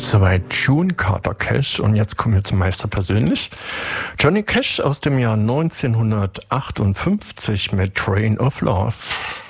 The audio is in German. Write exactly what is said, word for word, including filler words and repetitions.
Soweit June Carter Cash und jetzt kommen wir zum Meister persönlich. Johnny Cash aus dem Jahr neunzehnhundertachtundfünfzig mit Train of Love.